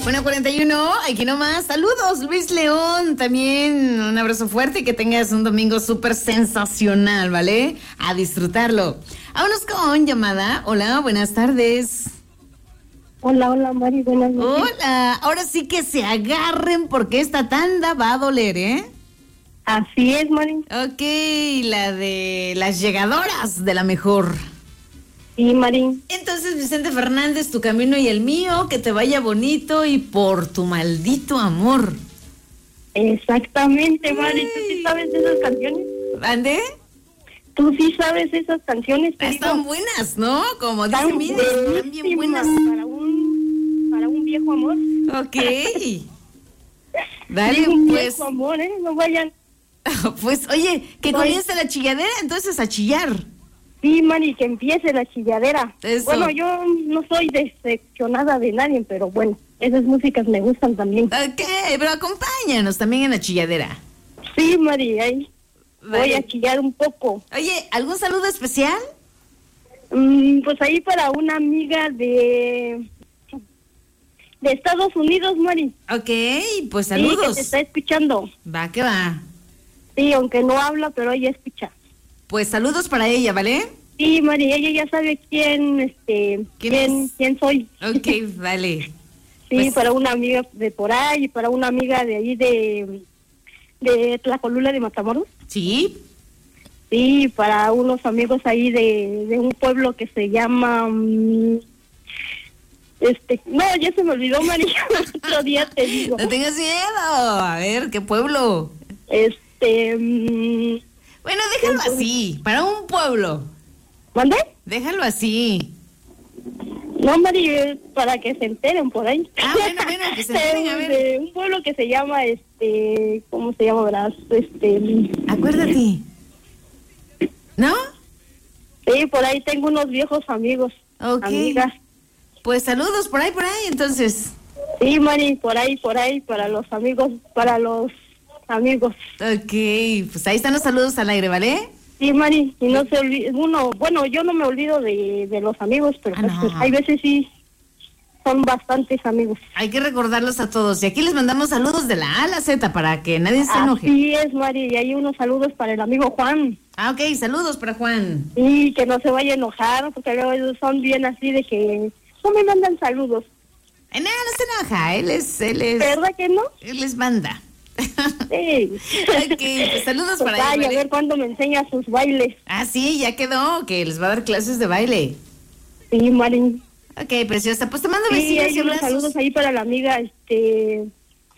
Bueno, 41, aquí nomás. Saludos, Luis León. También un abrazo fuerte y que tengas un domingo súper sensacional, ¿vale? A disfrutarlo. Vámonos con llamada. Hola, buenas tardes. Hola, Mari, buenas noches. Hola, ahora sí que se agarren porque esta tanda va a doler, ¿eh? Así es, Mari. Ok, la de las llegadoras de la mejor. Sí, Mari. Entonces, Vicente Fernández, tu camino y el mío, que te vaya bonito y por tu maldito amor. Exactamente, Mari. ¿Tú sí sabes de esas canciones? ¿Ande? ¿Tú sí sabes esas canciones? Están buenas, ¿no? Como dice Están Mide, están bien buenas. Para un viejo amor. Ok. Dale, un pues. viejo amor, no vayan. Pues, oye, que comience la chilladera, entonces a chillar. Sí, Mari, que empiece la chilladera. Eso. Bueno, yo no soy decepcionada de nadie, pero bueno, esas músicas me gustan también. Ok, pero acompáñanos también en la chilladera. Sí, Mari, ahí Vale. voy a chillar un poco. Oye, ¿algún saludo especial? Pues ahí para una amiga de Estados Unidos, Mari. Ok, pues Sí, que saludos. te está escuchando. Va, que va. Sí, aunque no habla, pero ella escucha. Pues saludos para ella, ¿vale? Sí, Mari, ella ya sabe quién soy. Ok, vale. Sí, Pues- para una amiga de por ahí, para una amiga de ahí de Tlacolula de Matamoros. Sí. Sí, para unos amigos ahí de un pueblo que se llama... no, ya se me olvidó, Mari. Otro día te digo. No tengas miedo. A ver, ¿qué pueblo? Bueno, déjalo así. Para un pueblo. ¿Mande? Déjalo así. No, Mari, para que se enteren por ahí. Ah, bueno, que se enteren, a ver. De un pueblo que se llama, ¿cómo se llama, verás? Acuérdate. ¿No? Sí, por ahí tengo unos viejos amigos, Ok. amigas. Pues saludos por ahí, entonces. Sí, Mari, por ahí, para los amigos, amigos. Ok, pues ahí están los saludos al aire, ¿vale? Sí, Mari, y no se olvide, bueno, yo no me olvido de los amigos, pero no. pues, hay veces sí, son bastantes amigos. Hay que recordarlos a todos. Y aquí les mandamos saludos de la A a la Z para que nadie se enoje. Así es, Mari, y hay unos saludos para el amigo Juan. Ah, ok, saludos para Juan. Y que no se vaya a enojar, porque luego ellos son bien así de que no me mandan saludos. No, no se enoja, él es... ¿Verdad que no? Él les manda. Sí. Ok, pues saludos Pues para él, vaya, ¿vale? a ver cuándo me enseña sus bailes. Ah, sí, ya quedó, que les va a dar clases de baile. Sí, Mari. Ok, preciosa, pues te mando Sí, besitos hay y unos abrazos. saludos ahí para la amiga,